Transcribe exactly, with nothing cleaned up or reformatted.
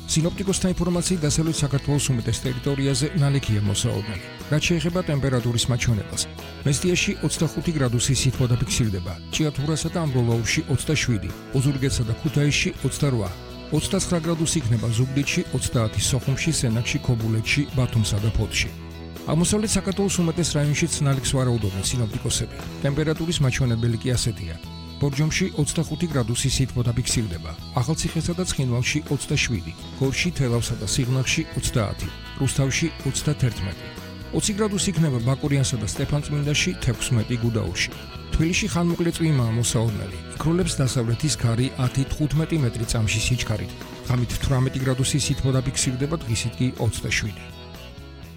სინოპტიკოსთა ინფორმაციით დასავლეთ საქართველოს უმეტეს ტერიტორიაზე ნალექია მოსაოდნელი. რაც შეეხება ტემპერატურის მაჩვენებელს, მესტიაში ოცდახუთი გრადუსი სითბო დაფიქსირდება, ჭიათურასა და ამბროლაურში ოცდაშვიდი, ოზურგეთსა და ქუთაისში ოცდარვა, ოცდაცხრა გრადუსი იქნება ზუგდიდში, ოცდაათი სოხუმში, სენაკში, ქობულეთში, ბათუმსა და ფოთში. აღმოსავლეთ საქართველოს უმეტეს რაიონშიც ნალექს ვარაუდობენ სინოპტიკოსები. ტემპერატურის მაჩვენებელი კი ასეთია. ბორჯომში ოცდახუთი გრადუსი სითბო დაფიქსირდება, ახალციხესა და ცხინვალში ოცდაშვიდი, გორში, თელავსა და სიღნაღში ოცდაათი, რუსთავში ოცდათერთმეტი. ოცი გრადუსი იქნება ბაკურიანსა და სტეფანწმინდაში, თექვსმეტი გუდაურში. თბილისში ხანმოკლე წვიმაა მოსაოდნელი. იქროლებს დასავლეთის ქარი ათი თხუთმეტი მეტრი წამში სიჩქარით. ღამით თვრამეტი გრადუსი სითბო დაფიქსირდება, დღისით კი ოცდაშვიდი.